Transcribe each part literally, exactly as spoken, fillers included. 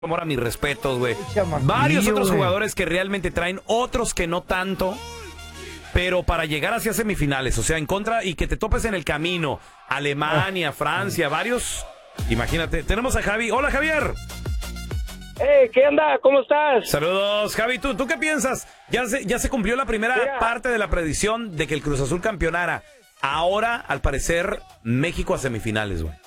Mora, mis respetos, güey. Varios otros wey. jugadores que realmente traen, otros que no tanto, pero para llegar hacia semifinales, o sea, en contra y que te topes en el camino, Alemania, ah. Francia, varios, imagínate. Tenemos a Javi. Hola, Javier. Hey, ¿qué onda? ¿Cómo estás? Saludos, Javi. ¿Tú, tú qué piensas? Ya se, ya se cumplió la primera Mira. parte de la predicción de que el Cruz Azul campeonara. Ahora, al parecer, México a semifinales, güey.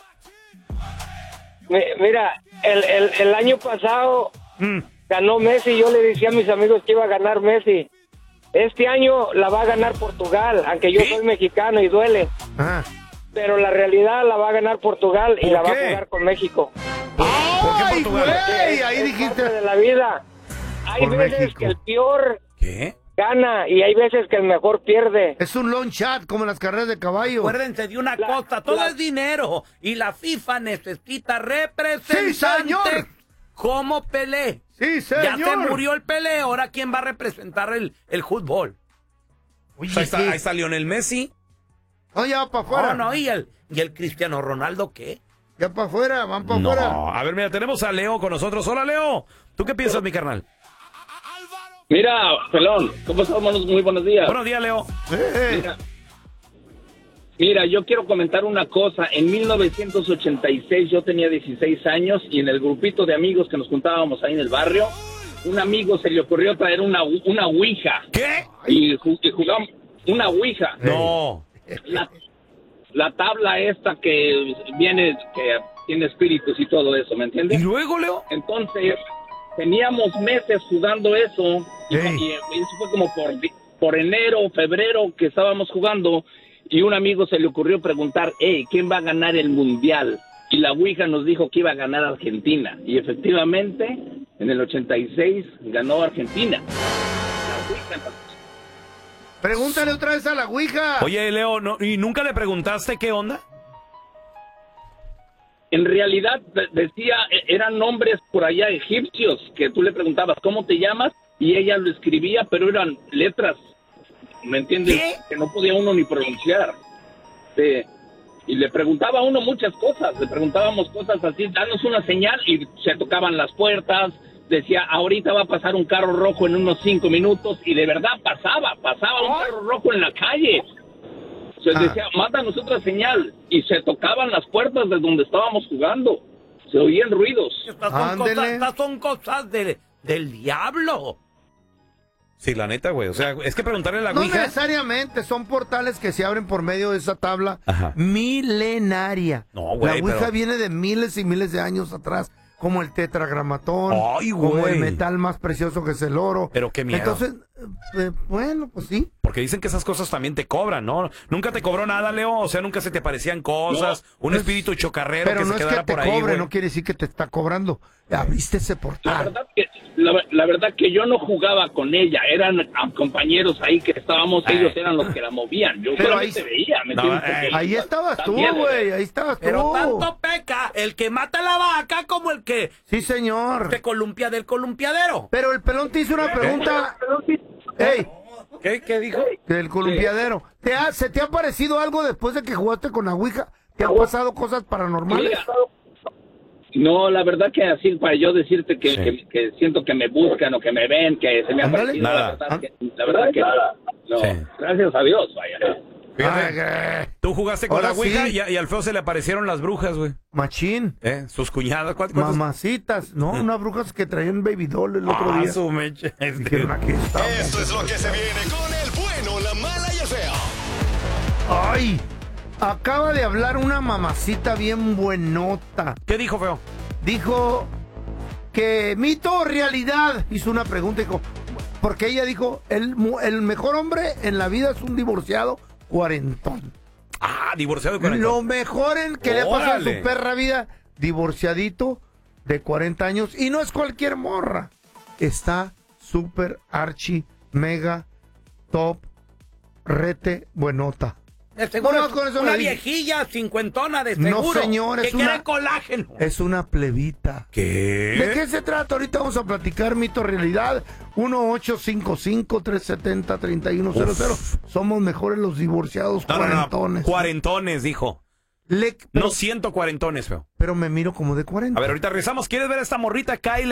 Mira, el, el, el año pasado mm. ganó Messi. Yo le decía a mis amigos que iba a ganar Messi. Este año la va a ganar Portugal, aunque yo ¿Sí? soy mexicano y duele. Ah. Pero la realidad la va a ganar Portugal y la qué? va a jugar con México. ¡Ay, güey! Ahí dijiste. De la vida. Hay por veces México. que el peor ¿Qué? gana y hay veces que el mejor pierde. Es un long shot, como en las carreras de caballo. Acuérdense de una la, cosa, todo la... es dinero y la FIFA necesita representantes. ¡Sí, señor! Como Pelé. ¡Sí, señor! Ya se murió el Pelé, ahora ¿quién va a representar el, el fútbol? Oye, o sea, ahí, está, ahí está Lionel Messi. No, ya va para afuera. No, no, ¿y el, ¿y el Cristiano Ronaldo qué? Ya para afuera, van para afuera. No, a ver, mira, tenemos a Leo con nosotros. Hola, Leo. ¿Tú qué piensas, mi carnal? Mira, pelón, ¿cómo estamos? Muy buenos días. Buenos días, Leo. Mira, mira, yo quiero comentar una cosa. En mil novecientos ochenta y seis yo tenía dieciséis años y en el grupito de amigos que nos juntábamos ahí en el barrio, un amigo se le ocurrió traer una, una ouija. ¿Qué? Y, y jugamos una ouija. No. La, la tabla esta que viene, que tiene espíritus y todo eso, ¿me entiendes? ¿Y luego, Leo? Entonces, teníamos meses jugando eso, y, y eso fue como por, por enero, febrero que estábamos jugando, y un amigo se le ocurrió preguntar, hey, ¿quién va a ganar el mundial? Y la ouija nos dijo que iba a ganar Argentina, y efectivamente, en el ochenta y seis ganó Argentina. La ouija nos... Pregúntale otra vez a la ouija. Oye, Leo, ¿no, ¿y nunca le preguntaste qué onda? En realidad decía, eran nombres por allá egipcios, que tú le preguntabas, ¿cómo te llamas? Y ella lo escribía, pero eran letras, ¿me entiendes? ¿Qué? Que no podía uno ni pronunciar. Sí. Y le preguntaba a uno muchas cosas, le preguntábamos cosas así, danos una señal, y se tocaban las puertas, decía, ahorita va a pasar un carro rojo en unos cinco minutos, y de verdad pasaba, pasaba un carro rojo en la calle. Se ah. decía, mándanos otra señal, y se tocaban las puertas de donde estábamos jugando, se oían ruidos. Estas son cosas, estas son cosas de, del diablo. Sí, la neta, güey, o sea, es que preguntarle a la no ouija... No necesariamente, son portales que se abren por medio de esa tabla Ajá. milenaria. No, güey, la ouija pero... viene de miles y miles de años atrás. Como el tetragramatón, Ay, como el metal más precioso que es el oro. Pero qué miedo. Entonces, eh, bueno, pues sí. Porque dicen que esas cosas también te cobran, ¿no? ¿Nunca te cobró nada, Leo? O sea, ¿nunca se te parecían cosas? No, un pues, espíritu chocarrero que no se quedara por ahí, Pero no es que te cobre, güey. no quiere decir que te está cobrando. Abriste ese portal. La verdad que, la, la verdad que yo no jugaba con ella. Eran compañeros ahí que estábamos, Ay. ellos eran los que la movían. Yo pero solamente ahí, veía. ¿me no, eh, ahí estabas tú, güey, ahí estabas tú. Pero tanto peca el que mata la vaca como el que... Sí, señor. Que columpia del columpiadero. Pero el pelón te hizo una pregunta. Ey. ¿Qué? ¿Qué dijo? Del columpiadero. ¿Te ha, ¿Se te ha parecido algo después de que jugaste con la ouija? ¿Te han pasado cosas paranormales? Mira, no, la verdad que así para yo decirte que, sí. que, que siento que me buscan o que me ven, que se me ha parecido. Nada. La verdad, que, la verdad que no. Sí. Gracias a Dios, vaya. Ay, tú jugaste con Ahora la ouija sí. y, y al feo se le aparecieron las brujas, güey. Machín. ¿Eh? Sus cuñadas. ¿Cuántos? Mamacitas. No, unas brujas que traían baby doll el otro ah, día. Su meche. Dijeron, aquí estamos. Esto es lo que se viene con el bueno, la mala y el feo. Ay, acaba de hablar una mamacita bien buenota. ¿Qué dijo, feo? Dijo que mito o realidad. Hizo una pregunta y dijo, porque ella dijo, el, el mejor hombre en la vida es un divorciado cuarentón. Ah, divorciado de cuarentón. Lo mejor en que Órale. le ha pasado en su perra vida, divorciadito de cuarenta años. Y no es cualquier morra. Está súper archi, mega, top, rete, buenota. De seguro bueno, con eso una viejilla cincuentona de seguro. No, señor, es que una... quiere colágeno. Es una plebita. ¿Qué? ¿De qué se trata? Ahorita vamos a platicar mito realidad. uno ocho cinco cinco, tres siete cero, tres uno cero cero. Somos mejores los divorciados no, cuarentones. No, no. Cuarentones, dijo. Le, pero, no siento cuarentones, feo. Pero me miro como de cuarenta. A ver, ahorita regresamos. ¿Quieres ver a esta morrita, Kyle?